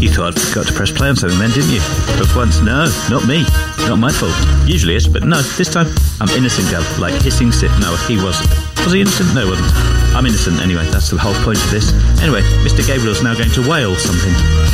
You thought I'd forgot to press play on something then, didn't you? But for once, no, not me. Not my fault. Usually is, but no, this time I'm innocent, Gav. Like hissing sit. No, he wasn't. Was he innocent? No, he wasn't. I'm innocent anyway. That's the whole point of this. Anyway, Mr. Gabriel's now going to wail something.